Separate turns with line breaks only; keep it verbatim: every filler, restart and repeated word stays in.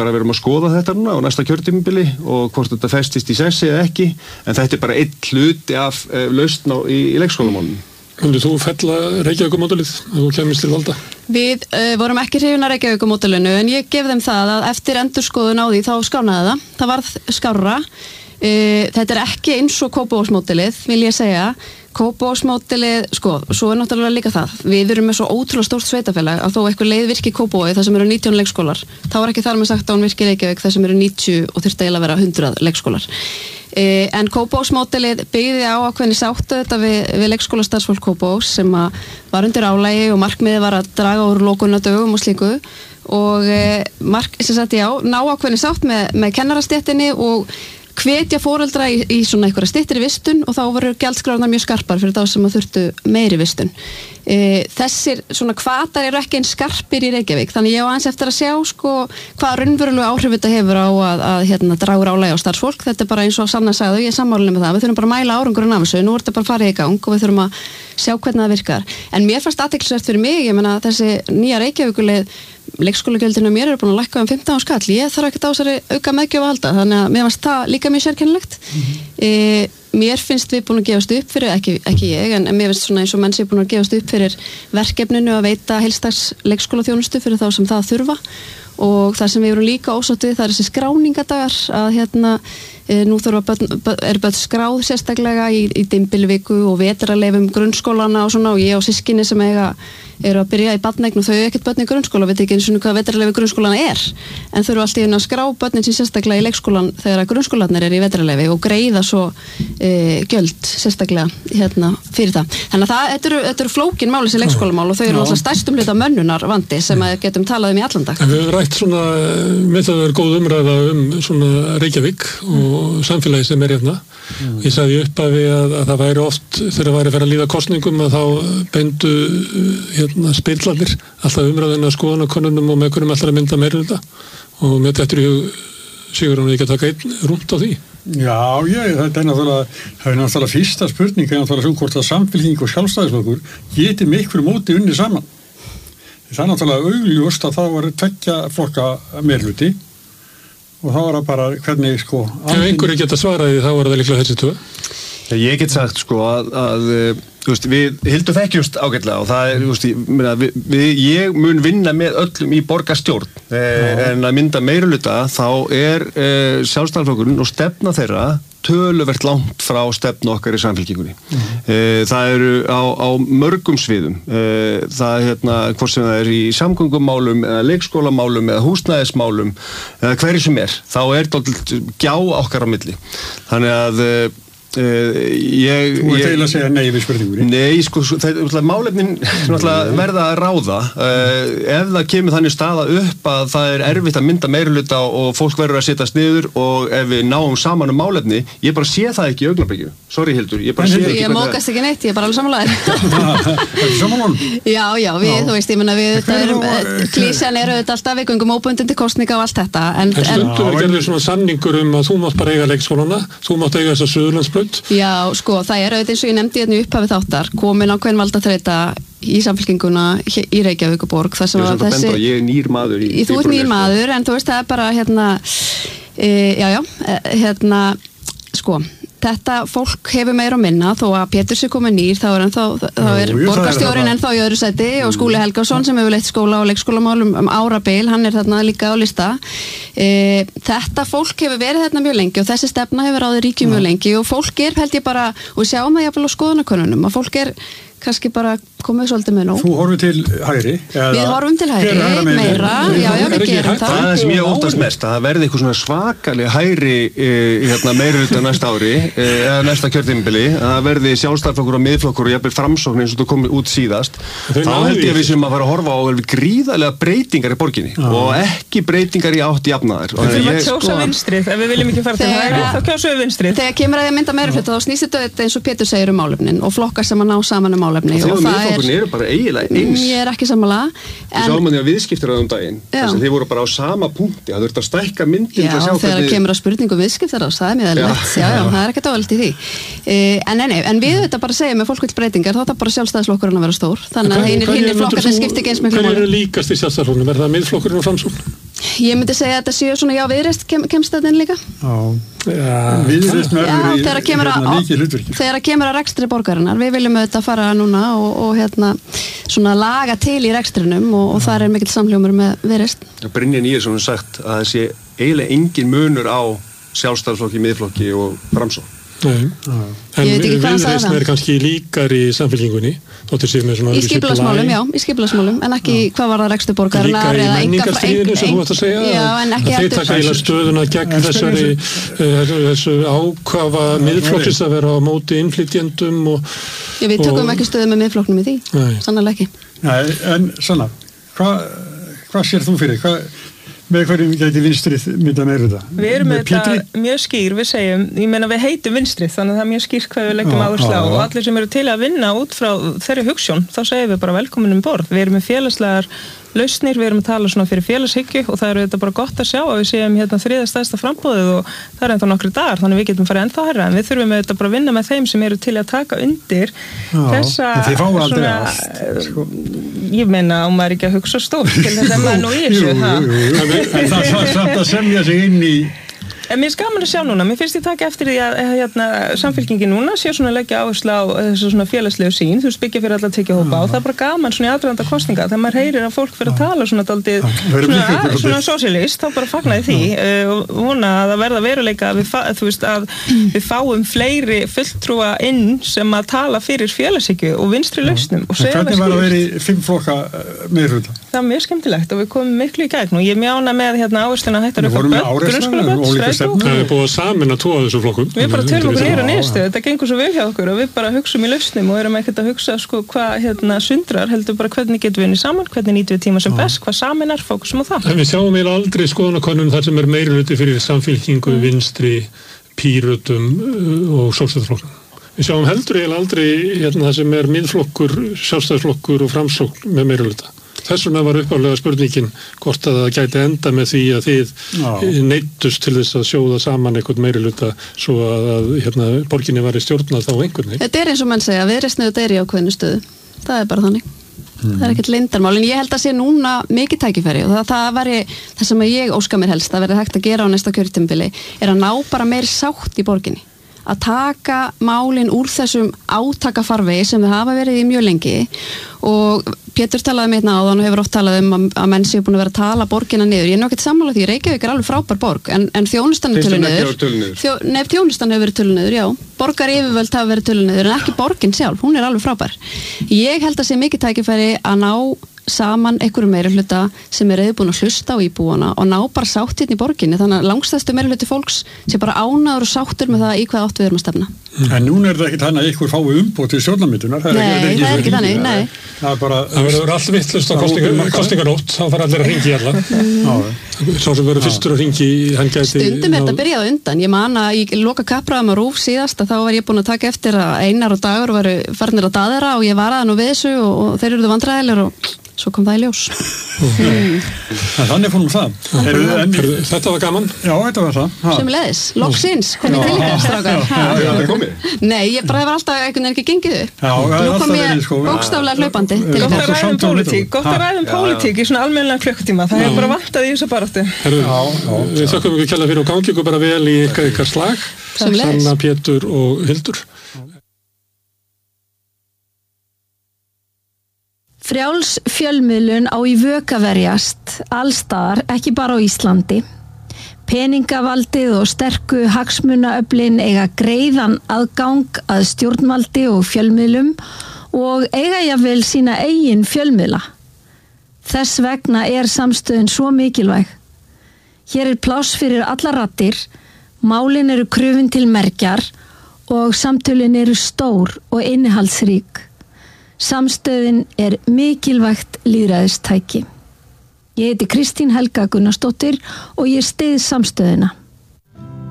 bara við erum að skoða þetta núna á næsta kjörtímabili og hvort þetta festist í sessi eða ekki, en þetta er bara einn hluti af uh, lausn á, í, í leikskólamálunum.
Myndir þú fella Reykjavíkurmódelið ef þú kemist til valda?
Við uh, vorum ekki hrifin af Reykjavíkurmódelinu en ég gef þeim það að eftir endurskoðun á því þá skánaði það. Það varð skárra. Uh, þetta er ekki eins og Kópavogsmódelið, vil ég segja. Kópavogsmódelið, sko, svo er náttúrulega líka það. Við erum með svo ótrúlega stórt sveitafélag að þó eitthvað leið virki í Kópavogi þar sem eru nítján leikskólar. Þá er ekki þar með sagt að hún virki í Reykjavík þar sem eru níutíu og þurfti eiginlega að vera hundrað leikskólar. Eh, en Kópavogsmódelið byggði á ákveðinni sáttu þetta við, við leikskólastarfsfólk Kópavogs sem að var undir álagi og markmiðið var að draga úr lokunardögum og slíku og eh, mark, sem sagt já, ná ákveðinni sátt með, með kennarastéttinni og hvetja foreldra í, í svona einhverja styttri vistun og þá voru gjaldskráðnar mjög skarpar fyrir þá sem að þurftu meiri vistun. E, þessir svona hvatar eru ekki eins skarpir í Reykjavík, þannig ég á aðeins eftir að sjá sko hvað raunverulega áhrif þetta hefur á að, að hérna, dragur álægi á starfsfólk. Þetta er bara eins og Sanna sagði og ég er sammála með það. Við þurfum bara að mæla árangurinn af þessu, nú er þetta bara að fara í gang og við þurfum að sjá hvernig það virkar. En mér fannst athyglisvert fyrir mig, ég meina þessi nýja Reykjavíkuleið leikskólagjöldinu mér eru búin að lækka um fimmtán skall, ég þarf ekkert á þessari auka meðgjöf að halda, þannig að mér fannst það líka mjög sérkennilegt. Mm-hmm. e, mér finnst við búin að gefast upp fyrir, ekki, ekki ég, en mér finnst svona eins og menn sé búin að gefast upp fyrir verkefninu að veita heilstags leikskólaþjónustu fyrir þá sem það þurfa og það sem við erum líka ósátt við, það er þessi skráningadagar að hérna, e, nú þurfa börn, er börn skráð sérstaklega í, í dymbilviku og vetrarleifum grunnskólana og svona og ég og systkini sem eiga eru að byrja í barneign og þau eru ekkert börn í grunnskóla, veit ekki eins og hvað vetrarleifi grunnskólana er, en þau eru alltaf inn að skrá börnin sín sérstaklega í leikskólan þegar að grunnskólanir eru í vetrarleifi og greiða svo e, gjöld sérstaklega hérna fyrir það. Þannig að það, þetta eru, þetta eru flókin máli sem leikskólamál og þau eru alltaf stærstum hluta mönnunar vandi sem að getum talað um í allan dag.
En við höfum rætt svona, með það er góð umræða um svona Reykjavík og samfélagi sem er hérna. Mm. Ég sagði upp að, að, að það væri oft þegar það væri að fara að líða kosningum að þá bendu hérna spillanir alltaf umræðina skoðanakönnunum og með hverjum alltaf að mynda meira þetta og með þetta er Sigurjón ekki að taka einn rúmt á því.
Já, ég, þetta er náttúrulega það er náttúrulega fyrsta spurning er náttúrulega svo hvort að Samfylking og Sjálfstæðisflokkur geti með ykkur móti unni saman. Það er náttúrulega augljóst að það var tveggja flokka meirhluti og þá var það bara hvernig sko
ef einhverju geta svaraði þá var það líklega þessi tvö.
Ég get sagt sko að, að þú veist, við Hildur þekkjumst ágætlega og það er, þú veist, ég, við, við, ég mun vinna með öllum í borgarstjórn eh, en að mynda meirihluta þá er eh, Sjálfstæðisflokkurinn og stefna þeirra töluvert langt frá stefnu okkar í Samfylkingunni. Mm-hmm. e, það eru á, á mörgum sviðum. E, það er hérna, hvort sem það er í samgöngumálum eða leikskólamálum eða húsnæðismálum eða hverju sem er, þá er þetta gjá okkar á milli. Þannig að Uh, ég,
Þú ert eiginlega að segja nei við spurningunni.
Nei, sko, það, málefnin verða að ráða uh, ef það kemur þannig staða upp að það er erfitt að mynda meirihluta og fólk verður að setjast niður og ef við náum saman um málefni, ég bara sé það ekki í augnablikinu. Sorry Hildur, ég bara sé ekki.
Ég mókast ekki neitt, ég er bara alveg sammálaður. Já, já, við, þú veist, ég menna við klísjan eru þetta alltaf, við göngum óbundin til kosninga og allt þetta. En,
en stundum er gerður svona samningur um að þú mátt bara eiga leikskólana, þú mátt eiga þessa Suðurlandsbraut.
Já, sko, það er auðvitað eins og ég nefndi hérna í upphafi þáttar, komin ákveðin valdaþreyta í Samfylkinguna í Reykjavík og borg. Það sem að þessi...
Ég er nýr maður í...
Þú ert nýr maður, en þú veist, það er bara, hérna, e, já, já, hérna, sko, þetta fólk hefur meira að minna þó að Pétur sé komið nýr, þá er, ennþá, þá er borgarstjórinn ennþá í öðru sæti og Skúli Helgason sem hefur leitt skóla og leikskólamálum um árabil, hann er þarna líka á lista. E, þetta fólk hefur verið þarna mjög lengi og þessi stefna hefur ráðið ríkju mjög lengi og fólk er, held ég bara, og við sjáum það jafnvel á skoðanakönnunum, að fólk er kannski bara komið svolítið með nóg.
Þú horfum til hægri?
Við horfum til hægri, meira, já, já, við gerum það.
Það er sem ég óttast mest, að það verði eitthvað svona svakalega hægri e, hérna, meirihluta næsta ári, e, eða næsta kjörtímabili, að það verði Sjálfstæðisflokkur og Miðflokkur og jafnvel Framsókn eins og þú komið út síðast. Þá held ég að við sem að fara að horfa á gríðarlega breytingar í borginni ah. og ekki breytingar í átt jafnaðar.
Við þurfum að kjósa vinstrið, ef við viljum ekki fara til hægri, þá kjósum við vinstrið. Þegar kemur að því að mynda meirihluta, þá snýst þetta eins og Pétur segir um málefnin og flokkar sem að ná saman um málefni og, og það er,
eru bara eiginlega eins.
Ég er ekki sammála.
Við sáum að því að viðskiptaráðum daginn, þess að þið voru bara á sama punkti, það þurfti að stækka myndin
já,
til að sjá
þegar hvernig... kemur að spurningum viðskiptaráðs, það er mjög eðlilegt, já, já, það er ekkert óvælt í því. Uh, en, en, en við þetta bara segjum með fólk vill breytingar, þá er það bara Sjálfstæðisflokkurinn að vera stór, þannig að hinir flokkar sem skiptir ekki eins miklu máli.
Hverjir eru líkast í Sjálfstæðisflokknum? Er það Miðflokkurinn og Framsókn?
Ég myndi segja að þetta séu svona, já, Viðreisn kem, kemst þetta inn líka.
Já, Viðreisn verður í hérna líki hlutverki.
Þegar kemur að rekstri borgarinnar, við viljum auðvitað fara núna og, og hérna svona laga til í rekstrinum og, og þar er mikill samhljómur með Viðreisn.
Brynjar Níelsson hefur sagt að það sé eiginlega engin munur á Sjálfstæðisflokki, Miðflokki og Framsókn.
Nei, en Viðreisn er kannski líkar í samfélkingunni
í skipulagsmálum, já, í skipulagsmálum en ekki já. Hvað var það rekstur borgarinnar
líka í menningarstríðinu sem þú ætti að segja
já, en ekki
þeir taka eiginlega stöðuna gegn þessari uh, þessu ákvafa miðflokksins að vera á móti innflytjendum og,
já, við tökum og, ekki stöðu með miðflokknum í því sannlega ekki
Nei, en Sanna, hvað hva sér þú fyrir, hvað með hverjum gæti vinstrið mynda meira þetta?
Við erum með þetta mjög skýr, við segjum, ég meina við heitum vinstrið, þannig að það er mjög skýrt hvað við leggjum áherslu á og allir sem eru til að vinna út frá þeirri hugsjón, þá segjum við bara velkomin um borð. Við erum með félagslegar lausnir, við erum að tala svona fyrir félagshyggju og það eru þetta bara gott að sjá að við séum hérna þriðja stærsta framboðið og það er ennþá nokkri dagar, þannig við getum farið ennþá hærra en við þurfum þetta bara að vinna með þeim sem eru til að taka undir já, þessa svona, sko. Ég meina á maður ekki að hugsa stórt til þess að maður nú í þessu
en það er samt að semja sig inn í
En mér er gaman að sjá núna, mér finnst ég taka eftir því að hérna, samfélkingin núna sé svona að leggja áherslu á þessu svona félagslegu sín, þú byggja fyrir alla að tekja hópa og það er bara gaman svona í aðdraganda kosninga þegar maður heyrir að fólk fyrir að tala svona daldið svona, svona sosialist, þá bara fagnaði því uh, og vona að það verða veruleika að við, þú veist, að við fáum fleiri fulltrúa inn sem að tala fyrir félagshyggju og vinstri lausnum og segja
það skýrt. Hvernig var að vera í fimm flokka meirihluta?
Það er mjög skemmtilegt og við komum miklu í gegn og ég er mjög ánægð með hérna áhersluna að hætta upp á börn, grunnskólabörn,
Það er búið að samina tvo af þessu flokkum.
Við bara tölum okkur nýra nýstu, þetta gengur svo vel hjá okkur og við bara hugsum í lausnum og erum ekkert að hugsa sko hvað hérna sundrar, heldur bara hvernig getum við unnið saman, hvernig nýtum við tíma sem best, hvað saminar, fókusum á það.
En við sjáum eiginlega aldrei skoðanakönnun þar sem er meirihluti fyrir samfylkingu, mm. vinstri, pírötum og sjálfstæðisflokkum. Við sjáum heldur eiginlega aldrei hérna það sem er miðflokkur, sjálfstæðisflokkur og framsókn með meirihluta. Þess vegna var uppálega spurningin hvort að það gæti enda með því að þið Já. neyddust til þess að sjóða saman einhvern meirihluta svo að, að hérna, borginni var í stjórnað þá einhvern veginn.
Þetta er eins og menn segja, Viðreisn er í ákveðnu stöðu. Það er bara þannig. Mm. Það er ekkert leyndarmál, en ég held að sé núna mikið tækifæri og það, það, væri, það sem ég óska mér helst að verði hægt að gera á næsta kjörtímabili er að ná bara meiri sátt í borginni. Að taka málin úr þessum átakafarvegi sem við hafa verið í mjög lengi og Pétur talaði með hérna áðan og hefur oft talað um að, að menn séu búin að vera að tala borgina niður. Ég er nokkið sammála því, Reykjavík er alveg frábær borg en, en þjónustan er tölu niður. Þjó, nei, þjónustan hefur verið tölu niður, já. Borgar yfirvöld hafa verið tölu niður en ekki borgin sjálf, hún er alveg frábær. Ég held að sé mikið tækifæri að ná saman einhverju meirihluta sem er reiðbúin að hlusta á íbúana og ná bara sátt hérna í borginni þannig að langstæðstu meirihluti fólks sé bara ánægður og sáttur með það í hvað átt við erum að stefna.
Mm. En núna er það ekki þannig að ykkur fái umboð til stjórnarmyndunar.
Nei, það er ekki þannig, nei.
Það er bara...
Það verður allt vittlust á kostingarótt, þá fara allir að ringi í alla. Svo sem verður fyrstur að ringi, hann gæti...
Stundum er þetta byrjað undan. Ég man að í loka kappræðum á RÚV síðast að þá var ég búin að taka eftir að Einar og Dagur varu farnir að daðera og ég varaði nú við þessu og, og þeir eruðu vandræðilegir og svo kom það í ljós.
Mm. Þannig fórum það.
Heru, en, þetta var gaman.
Já, þetta var það.
Sumuleiðis, loksins, komið til ykkar, strákar.
Já, já, það komið.
Nei, ég bara hefur alltaf einhvern veginn ekki gengið upp.
Já,
nú kom ég bókstaflega hlaupandi til
ykkar. Gott að ræðum pólitík, gott að ræðum pólitík í svona almennilega klukkutíma. Það hefur bara vantað í þessu baráttu.
Við þökkum ykkur kærlega fyrir og gangi ykkur bara vel í ykkar ykkar slag. Sanna, Pétur og Hildur.
Frjáls fjölmiðlun á í vök að verjast, allstaðar, ekki bara á Íslandi. Peningavaldið og sterku hagsmunaöflin eiga greiðan aðgang að stjórnvaldi og fjölmiðlum og eiga jafnvel sína eigin fjölmiðla. Þess vegna er samstöðin svo mikilvæg. Hér er pláss fyrir alla raddir, málin eru krufin til mergjar og samtölin eru stór og innihaldsrík. Samstöðin er mikilvægt lýðræðistæki. Ég heiti Kristín Helga Gunnarsdóttir og ég styð samstöðina.